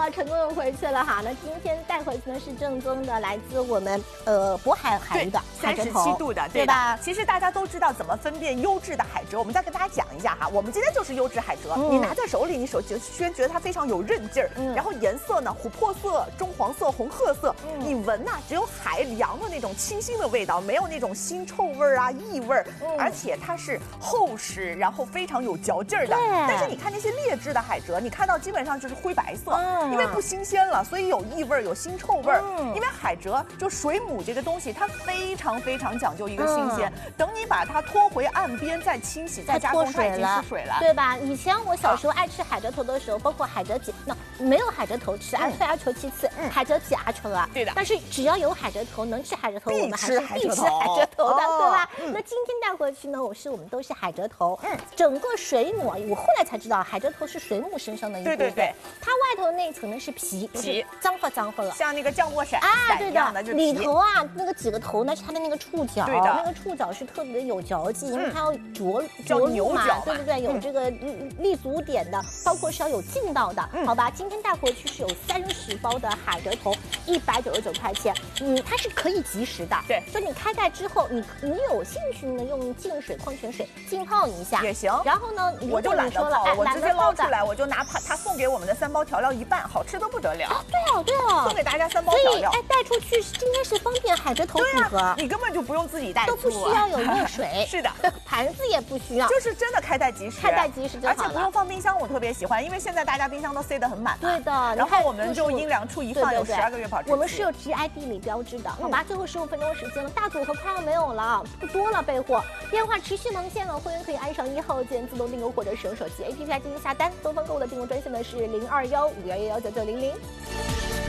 成功的回去了哈。那今天带回去呢是正宗的，来自我们渤海海域的海蜇头 ，37度的，对吧？其实大家都知道怎么分辨优质的海蜇，我们再跟大家讲一下哈。我们今天就是优质海蜇，你拿在手里，你先觉得它非常有韧劲儿，然后颜色呢琥珀色、棕黄色、红褐色，你闻呐只有海洋的那种清新的味道，没有那种腥臭味啊、异味，而且它是厚实，然后非常有嚼劲儿的。但是你看那些劣质的海蜇，你看到基本上就是灰白色，因为不新鲜了，所以有异味、有腥臭味。因为海蜇就水母这个东西，它非常讲究一个新鲜。等你把它拖回岸边再清洗、再加工，它已经失水了， 对吧？以前我小时候爱吃海蜇头的时候，包括海蜇脊，那没有海蜇头吃，阿吹阿求其次，海蜇脊阿求啊。 对的。 但是只要有海蜇头，能吃海蜇头，我们还是必吃海蜇头的，对吧？那今天带回去呢，我们都是海蜇头，整个水母，我后来才知道海蜇头是水母身上的一部分，对，它外头那一层呢是皮，脏乎了， 像那个降落伞对一样的， 里头啊那个几个头呢是它的那个触角， 对的， 那个触角是特别的有嚼劲，因为它要叫牛角， 对不对？有这个立足点的，包括是要有劲道的，好吧？今天带回去是有30包的海蜇头，199块钱，它是可以即食的， 对， 所以你开盖之后，你有兴趣呢，用净水、矿泉水浸泡一下也行。 然后呢， 我就懒得泡了，我直接捞出来，我就拿他送给我们的3包调料一半，好吃得不得了。 对哦， 送给大家3包调料， 带出去今天是方便海蜇头组合， 你根本就不用自己带， 都不需要有热水， 是的， 盘子也不需要， 就是真的开袋即食， 就好了， 而且不用放冰箱，我特别喜欢，因为现在大家冰箱都塞得很满， 对的。 然后我们就阴凉处一放，有12个月保质期。 我们是有 GI 地理标志的，好吧？最后15分钟时间了，大组合快要没有了，不多了，备货电话持续忙线了，会员可以按上1号键自动订购或者使用手机 APP 来进行下单。东方购物的订购专线呢是0215111990。